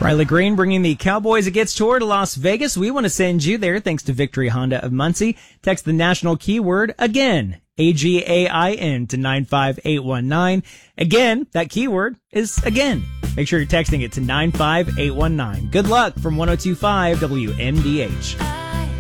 Riley Green bringing the Cowboys Against tour to Las Vegas. We want to send you there thanks to Victory Honda of Muncie. Text the national keyword AGAIN, AGAIN to 95819. Again, that keyword is AGAIN. Make sure you're texting it to 95819. Good luck from 102.5 WMDH.